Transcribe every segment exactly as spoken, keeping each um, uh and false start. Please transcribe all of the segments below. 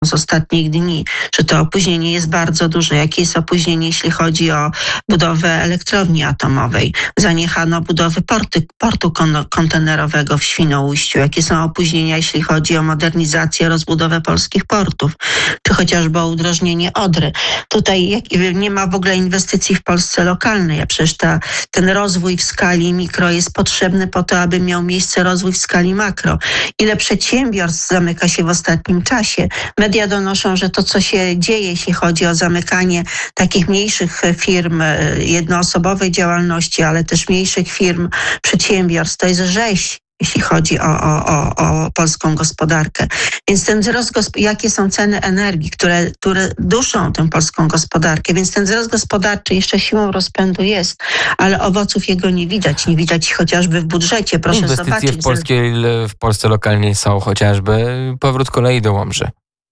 z ostatnich dni, że to opóźnienie jest bardzo duże. Jakie jest opóźnienie, jeśli chodzi o budowę elektrowni atomowej? Zaniechano budowy porty, portu kon- kontenerowego w Świnoujściu. Jakie są opóźnienia, jeśli chodzi o modernizację, rozbudowę polskich portów? Czy chociażby o udrożnienie Odry? Tutaj jak, nie ma w ogóle inwestycji w Polsce lokalnej, a przecież ta, ten rozwój w skali mikro jest potrzebny po to, aby miał miejsce rozwój w skali makro. Ile przedsiębiorstw zamyka się w ostatnim czasie? Media donoszą, że to, co się dzieje, jeśli chodzi o zamykanie takich mniejszych firm, jednoosobowej działalności, ale też mniejszych firm, przedsiębiorstw, to jest rzeź, jeśli chodzi o, o, o, o polską gospodarkę. Więc ten wzrost, gosp- jakie są ceny energii, które, które duszą tę polską gospodarkę, więc ten wzrost gospodarczy jeszcze siłą rozpędu jest, ale owoców jego nie widać. Nie widać chociażby w budżecie. Proszę Inwestycje zobaczyć. w, polskiej, w Polsce lokalnej są chociażby powrót kolei do Łomży.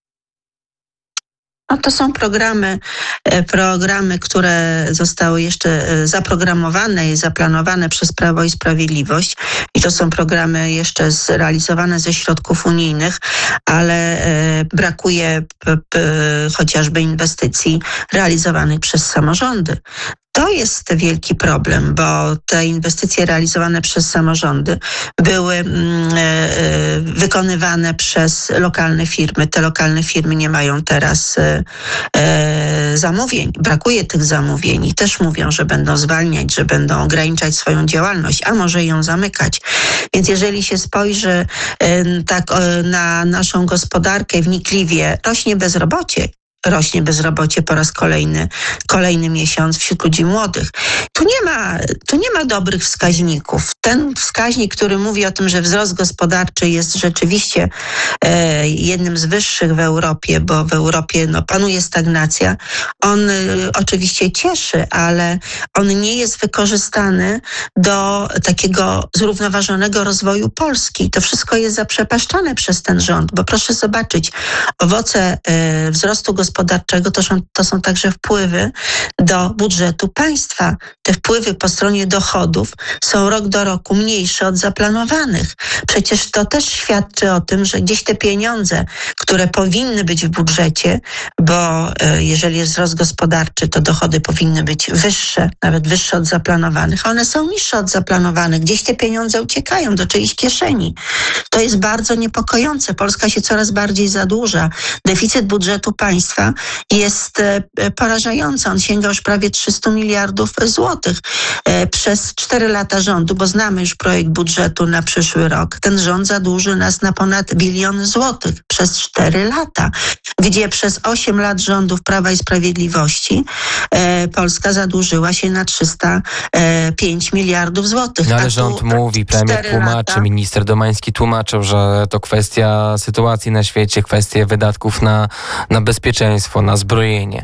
No to są programy, programy, które zostały jeszcze zaprogramowane i zaplanowane przez Prawo i Sprawiedliwość i to są programy jeszcze zrealizowane ze środków unijnych, ale brakuje p- p- chociażby inwestycji realizowanych przez samorządy. To jest wielki problem, bo te inwestycje realizowane przez samorządy były mm, e, wykonywane przez lokalne firmy. Te lokalne firmy nie mają teraz e, e, zamówień. Brakuje tych zamówień i też mówią, że będą zwalniać, że będą ograniczać swoją działalność, a może ją zamykać. Więc jeżeli się spojrzy e, tak e, na naszą gospodarkę wnikliwie, rośnie bezrobocie. Rośnie bezrobocie po raz kolejny, kolejny miesiąc wśród ludzi młodych. Tu nie ma, tu nie ma dobrych wskaźników. Ten wskaźnik, który mówi o tym, że wzrost gospodarczy jest rzeczywiście e, jednym z wyższych w Europie, bo w Europie no, panuje stagnacja, on e, oczywiście cieszy, ale on nie jest wykorzystany do takiego zrównoważonego rozwoju Polski. To wszystko jest zaprzepaszczane przez ten rząd, bo proszę zobaczyć, owoce e, wzrostu gospodarczego gospodarczego, to są, to są także wpływy do budżetu państwa. Te wpływy po stronie dochodów są rok do roku mniejsze od zaplanowanych. Przecież to też świadczy o tym, że gdzieś te pieniądze, które powinny być w budżecie, bo e, jeżeli jest wzrost gospodarczy, to dochody powinny być wyższe, nawet wyższe od zaplanowanych. One są niższe od zaplanowanych. Gdzieś te pieniądze uciekają do czyjejś kieszeni. To jest bardzo niepokojące. Polska się coraz bardziej zadłuża. Deficyt budżetu państwa jest porażający. On sięga już prawie trzysta miliardów złotych przez cztery lata rządu, bo znamy już projekt budżetu na przyszły rok. Ten rząd zadłuży nas na ponad bilion złotych przez cztery lata, gdzie przez osiem lat rządów Prawa i Sprawiedliwości Polska zadłużyła się na trzysta pięć miliardów złotych. No ale rząd mówi, premier tłumaczy, lata... minister Domański tłumaczył, że to kwestia sytuacji na świecie, kwestia wydatków na, na bezpieczeństwo, na zbrojenie.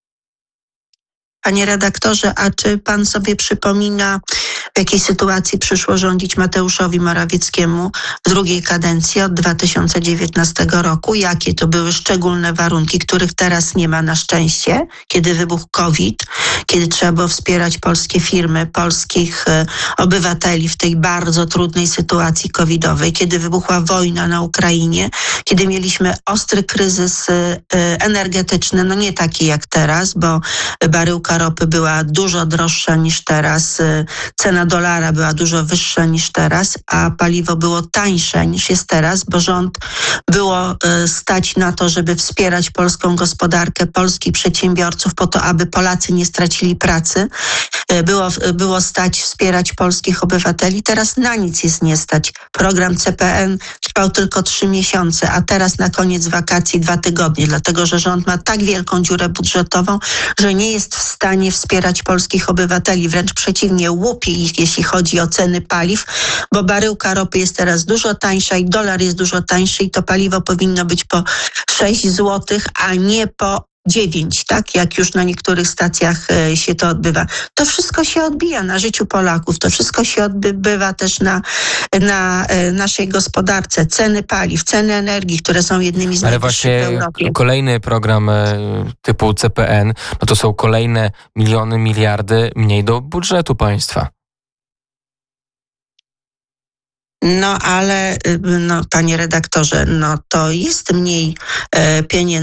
Panie redaktorze, a czy pan sobie przypomina, w jakiej sytuacji przyszło rządzić Mateuszowi Morawieckiemu w drugiej kadencji od dwa tysiące dziewiętnastego roku? Jakie to były szczególne warunki, których teraz nie ma na szczęście, kiedy wybuchł COVID, kiedy trzeba było wspierać polskie firmy, polskich e, obywateli w tej bardzo trudnej sytuacji covidowej, kiedy wybuchła wojna na Ukrainie, kiedy mieliśmy ostry kryzys e, energetyczny, no nie taki jak teraz, bo baryłka ropy była dużo droższa niż teraz, cena dolara była dużo wyższa niż teraz, a paliwo było tańsze niż jest teraz, bo rząd było stać na to, żeby wspierać polską gospodarkę, polskich przedsiębiorców po to, aby Polacy nie stracili pracy. Było, było stać wspierać polskich obywateli. Teraz na nic jest nie stać. Program C P N trwał tylko trzy miesiące, a teraz na koniec wakacji dwa tygodnie, dlatego że rząd ma tak wielką dziurę budżetową, że nie jest w stanie wspierać polskich obywateli. Wręcz przeciwnie, łupie ich, jeśli chodzi o ceny paliw, bo baryłka ropy jest teraz dużo tańsza i dolar jest dużo tańszy i to paliwo powinno być po sześć złotych, a nie po dziewięć, tak? Jak już na niektórych stacjach się to odbywa. To wszystko się odbija na życiu Polaków, to wszystko się odbywa też na, na naszej gospodarce. Ceny paliw, ceny energii, które są jednymi z Ale najwyższych w Europie. właśnie kolejny program typu C P N, no to są kolejne miliony, miliardy mniej do budżetu państwa. No ale, no, panie redaktorze, no to jest mniej e, pieniędzy